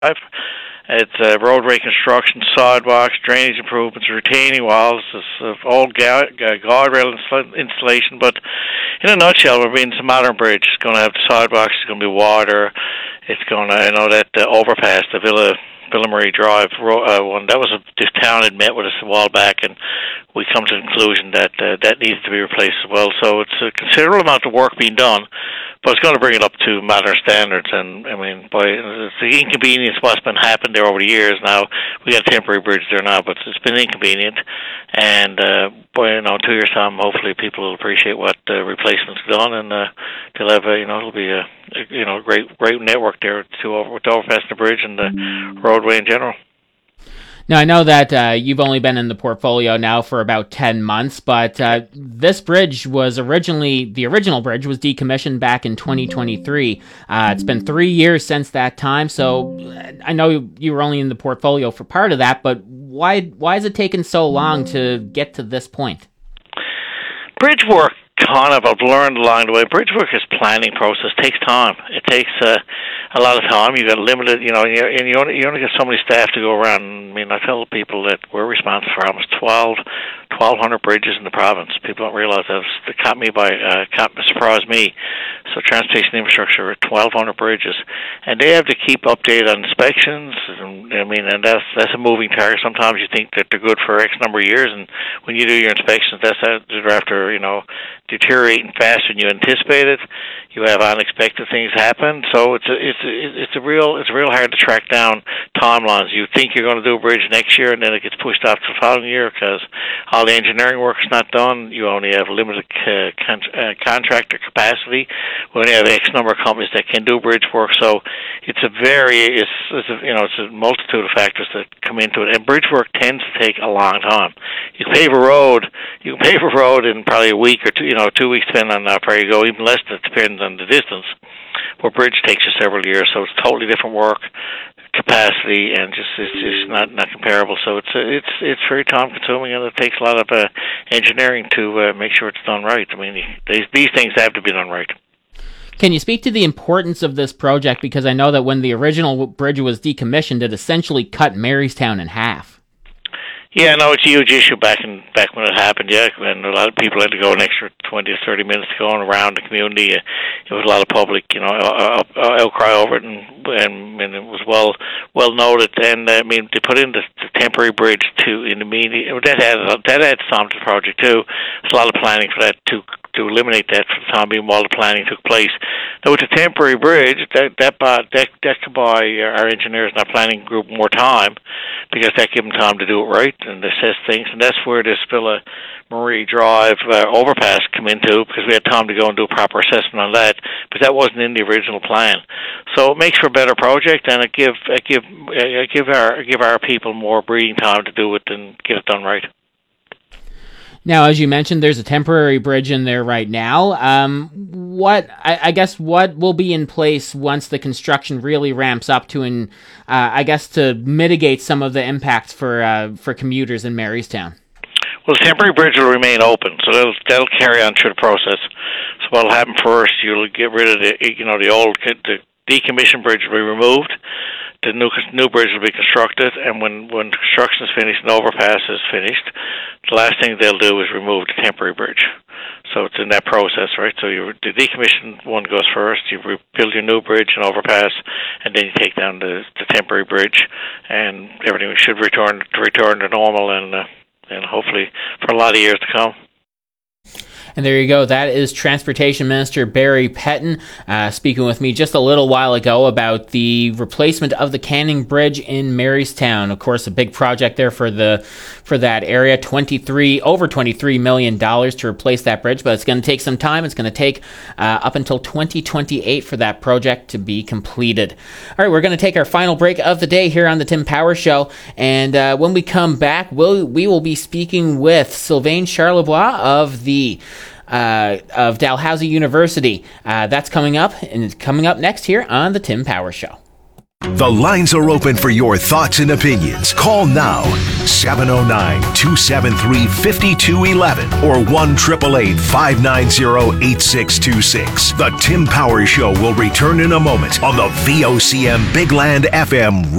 It's road reconstruction, sidewalks, drainage improvements, retaining walls, old guardrail installation. But in a nutshell, we're being a modern bridge. It's going to have the sidewalks. It's going to be water. It's going to, that overpass, the Villa Marie Drive one. That was the town had met with us a while back, and we come to the conclusion that that needs to be replaced as well. So it's a considerable amount of work being done, but it's going to bring it up to modern standards. And I mean, it's the inconvenience what's been happened there over the years. Now we got a temporary bridge there now, but it's been inconvenient. And 2 years time, hopefully people will appreciate what replacement's done, and they'll have it'll be a great network there with the overpass and the bridge and the roadway in general. Now, I know that you've only been in the portfolio now for about 10 months, but this bridge was the original bridge was decommissioned back in 2023. It's been 3 years since that time, so I know you were only in the portfolio for part of that, but why has it taken so long to get to this point? Bridge work, I've learned along the way, bridge work is planning process. It takes time. It takes a lot of time. You've got limited, and you only get so many staff to go around. I mean, I tell people that we're responsible for almost 1,200 bridges in the province. People don't realize that. It surprised me. So transportation infrastructure, 1,200 bridges, and they have to keep updated on inspections. And that's a moving target. Sometimes you think that they're good for X number of years, and when you do your inspections, they're after deteriorating faster than you anticipated. You have unexpected things happen, so it's real hard to track down timelines. You think you're going to do a bridge next year, and then it gets pushed off to the following year because all the engineering work is not done. You only have limited contractor capacity. We only have X number of companies that can do bridge work, so it's a multitude of factors that come into it. And bridge work tends to take a long time. You can pave a road in probably a week or 2 weeks, depending on how far you go. Even less, that depends on the distance. Where bridge takes you several years, so it's totally different work, capacity, and it's not comparable. So it's very time consuming, and it takes a lot of engineering to make sure it's done right. I mean, these things have to be done right. Can you speak to the importance of this project? Because I know that when the original bridge was decommissioned, it essentially cut Marystown in half. Yeah, no, it's a huge issue back when it happened, yeah, and a lot of people had to go an extra 20 to 30 minutes going around the community. It was a lot of public, outcry over it, and it was well noted. And I mean, they put in the temporary bridge that added some to the project too. There's a lot of planning for that to eliminate that for the time being while the planning took place. Now, with the temporary bridge, that could buy our engineers and our planning group more time, because that gives them time to do it right and assess things. And that's where this Villa Marie Drive overpass come into, because we had time to go and do a proper assessment on that, but that wasn't in the original plan. So it makes for a better project, and it give our people more breathing time to do it and get it done right. Now, as you mentioned, there's a temporary bridge in there right now. What will be in place once the construction really ramps up to mitigate some of the impacts for commuters in Marystown? Well, the temporary bridge will remain open, so that'll carry on through the process. So what'll happen first, you'll get rid of the decommissioned bridge will be removed. The new bridge will be constructed, and when construction is finished and the overpass is finished, the last thing they'll do is remove the temporary bridge. So it's in that process, right? So the decommissioned one goes first, you build your new bridge and overpass, and then you take down the temporary bridge, and everything should return to normal, and hopefully for a lot of years to come. And there you go. That is Transportation Minister Barry Petton speaking with me just a little while ago about the replacement of the Canning Bridge in Marystown. Of course, a big project there for that area. Over $23 million to replace that bridge, but it's going to take some time. It's going to take up until 2028 for that project to be completed. All right, we're going to take our final break of the day here on the Tim Power Show, and when we come back, we will be speaking with Sylvain Charlebois of Dalhousie University. That's coming up, and it's coming up next here on the Tim Power Show. The lines are open for your thoughts and opinions. Call now, 709-273-5211 or 1-888-590-8626. The Tim Powers Show will return in a moment on the VOCM Big Land FM